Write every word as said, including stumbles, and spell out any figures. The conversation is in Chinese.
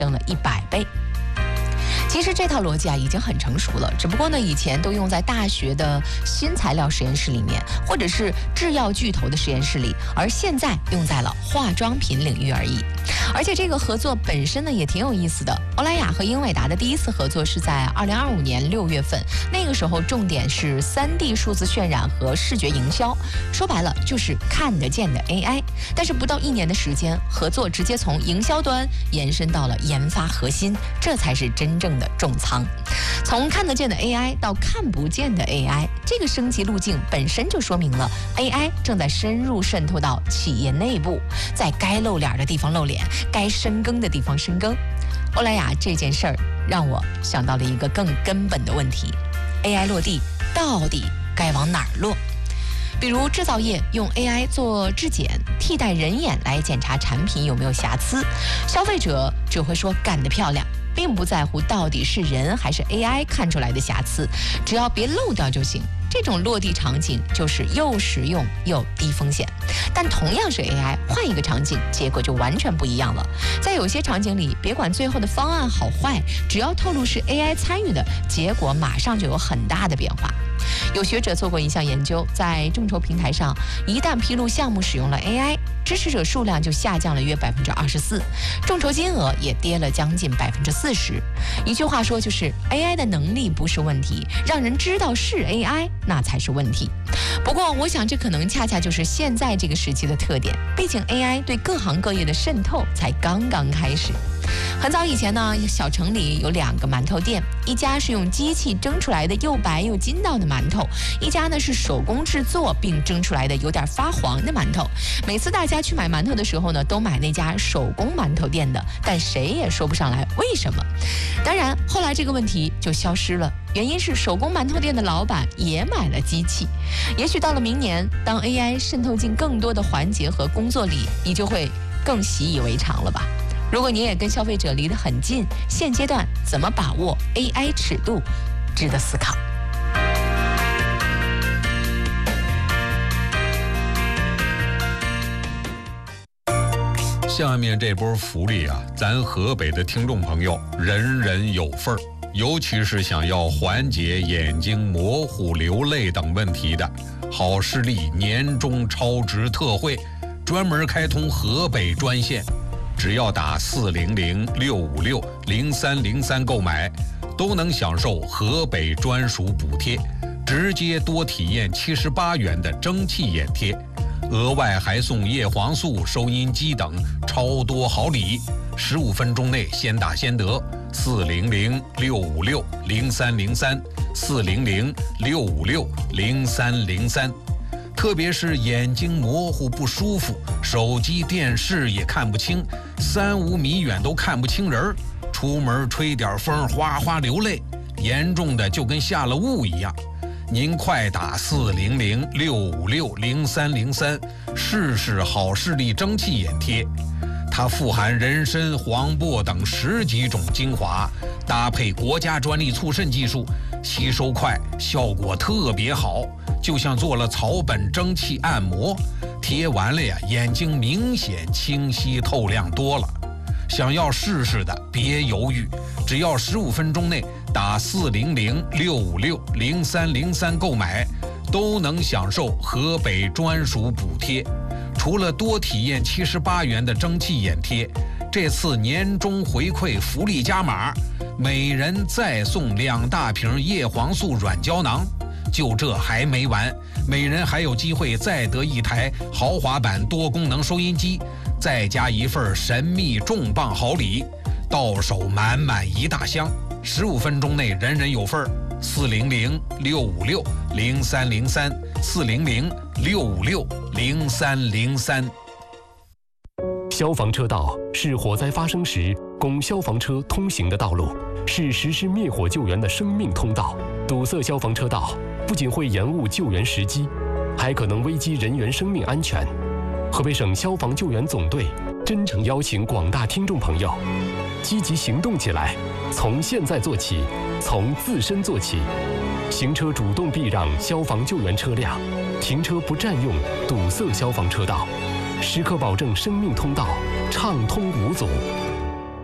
升了一百倍。其实这套逻辑啊已经很成熟了，只不过呢以前都用在大学的新材料实验室里面，或者是制药巨头的实验室里，而现在用在了化妆品领域而已。而且这个合作本身呢也挺有意思的。欧莱雅和英伟达的第一次合作是在二零二五年六月份，那个时候重点是 三 D 数字渲染和视觉营销，说白了就是看得见的 A I。但是不到一年的时间，合作直接从营销端延伸到了研发核心，这才是真正的重仓。从看得见的 A I 到看不见的 A I， 这个升级路径本身就说明了 A I 正在深入渗透到企业内部，在该露脸的地方露脸，该深耕的地方深耕。欧莱雅这件事儿让我想到了一个更根本的问题： A I 落地到底该往哪儿落？比如制造业用 A I 做质检，替代人眼来检查产品有没有瑕疵，消费者只会说干得漂亮，并不在乎到底是人还是 A I 看出来的瑕疵，只要别漏掉就行。这种落地场景就是又实用又低风险。但同样是 A I， 换一个场景，结果就完全不一样了。在有些场景里，别管最后的方案好坏，只要透露是 A I 参与的，结果马上就有很大的变化。有学者做过一项研究，在众筹平台上，一旦披露项目使用了 A I， 支持者数量就下降了约百分之二十四，众筹金额也跌了将近百分之四十。一句话说，就是 A I 的能力不是问题，让人知道是 A I 那才是问题。不过，我想这可能恰恰就是现在这个时期的特点，毕竟 A I 对各行各业的渗透才刚刚开始。很早以前呢，小城里有两个馒头店，一家是用机器蒸出来的又白又筋道的馒头，一家呢是手工制作并蒸出来的有点发黄的馒头。每次大家去买馒头的时候呢，都买那家手工馒头店的，但谁也说不上来为什么。当然，后来这个问题就消失了，原因是手工馒头店的老板也买了机器。也许到了明年，当 A I 渗透进更多的环节和工作里，你就会更习以为常了吧。如果你也跟消费者离得很近，现阶段怎么把握 A I 尺度，值得思考。 下面这波福利啊，咱河北的听众朋友人人有份儿，尤其是想要缓解眼睛模糊、流泪等问题的，好视力年终超值特惠，专门开通河北专线。只要打四零零六五六零三零三购买，都能享受河北专属补贴，直接多体验七十八元的蒸汽眼贴，额外还送叶黄素、收音机等超多好礼。十五分钟内先打先得，四零零六五六零三零三，四零零六五六零三零三。特别是眼睛模糊不舒服，手机电视也看不清，三五米远都看不清人，出门吹点风哗哗流泪，严重的就跟下了雾一样。您快打四零零六五六零三零三试试好视力蒸汽眼贴，它富含人参、黄柏等十几种精华，搭配国家专利促渗技术，吸收快，效果特别好，就像做了草本蒸汽按摩，贴完了呀，眼睛明显清晰透亮多了。想要试试的别犹豫，只要十五分钟内打四零零六五六零三零三购买，都能享受河北专属补贴。除了多体验七十八元的蒸汽眼贴，这次年终回馈福利加码，每人再送两大瓶叶黄素软胶囊。就这还没完，每人还有机会再得一台豪华版多功能收音机，再加一份神秘重磅好礼，到手满满一大箱。十五分钟内人人有份儿。四零零六五六零三零三，四零零六五六零三零三。 消防车道是火灾发生时供消防车通行的道路，是实施灭火救援的生命通道。堵塞消防车道不仅会延误救援时机，还可能危及人员生命安全。河北省消防救援总队真诚邀请广大听众朋友积极行动起来，从现在做起，从自身做起。行车主动避让消防救援车辆，停车不占用堵塞消防车道，时刻保证生命通道畅通无阻。